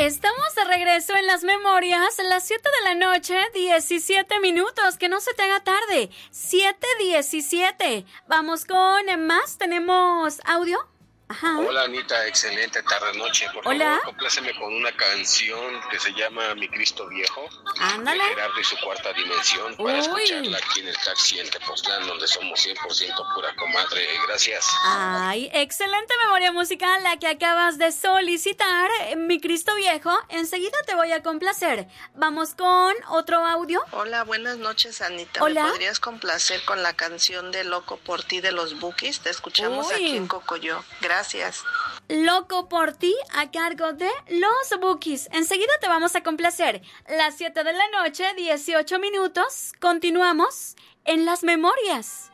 Estamos de regreso en las memorias, a las 7 de la noche, 17 minutos, que no se te haga tarde, 7:17. Vamos con más, ¿tenemos audio? Ajá. Hola Anita, excelente tarde-noche. Por Hola. favor, compláceme con una canción que se llama Mi Cristo Viejo. Ándale. De Gerardo y su cuarta dimensión. Para escucharla aquí en el taxi en Tepoztlán, donde somos 100% pura comadre. Gracias. Ay, excelente memoria musical la que acabas de solicitar, Mi Cristo Viejo. Enseguida te voy a complacer. Vamos con otro audio. Hola, buenas noches, Anita. Hola. ¿Me podrías complacer con la canción de Loco por ti de los Bukis? Te escuchamos aquí en Cocoyo. Gracias. Loco por ti, a cargo de los Bukis. Enseguida te vamos a complacer. Las 7 de la noche, 18 minutos. Continuamos en las memorias.